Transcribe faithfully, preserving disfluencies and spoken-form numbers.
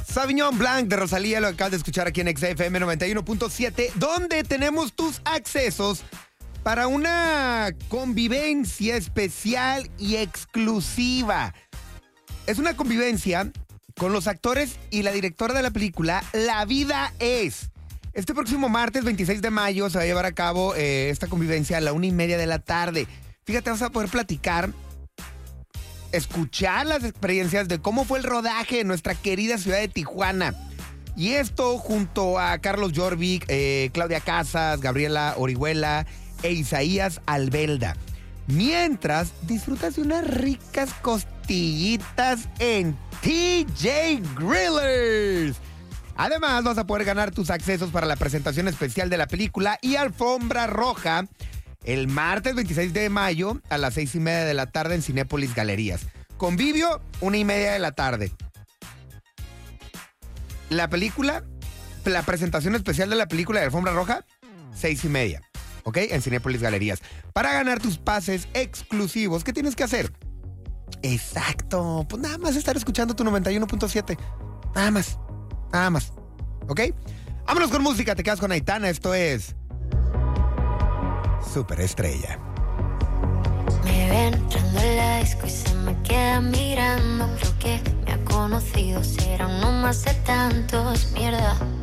Sauvignon Blanc de Rosalía, lo acabas de escuchar aquí en X F M noventa y uno punto siete, donde tenemos tus accesos para una convivencia especial y exclusiva. Es una convivencia con los actores y la directora de la película La Vida Es. Este próximo martes veintiséis de mayo se va a llevar a cabo eh, esta convivencia a la una y media de la tarde. Fíjate, vas a poder platicar, escuchar las experiencias de cómo fue el rodaje en nuestra querida ciudad de Tijuana. Y esto junto a Carlos Jorvik, eh, Claudia Casas, Gabriela Orihuela e Isaías Albelda. Mientras disfrutas de unas ricas costillitas en T J Grillers. Además, vas a poder ganar tus accesos para la presentación especial de la película y alfombra roja el martes veintiséis de mayo a las seis y media de la tarde en Cinépolis Galerías. Convivio, una y media de la tarde. La película, la presentación especial de la película de alfombra roja, seis y media, ¿ok? En Cinépolis Galerías. Para ganar tus pases exclusivos, ¿qué tienes que hacer? Exacto, pues nada más estar escuchando tu noventa y uno punto siete. Nada más, nada más, ¿ok? Vámonos con música, te quedas con Aitana, esto es Superestrella. Me ven entrando en la disco y se me queda mirando. Creo que me ha conocido, será uno más de tantos, mierda.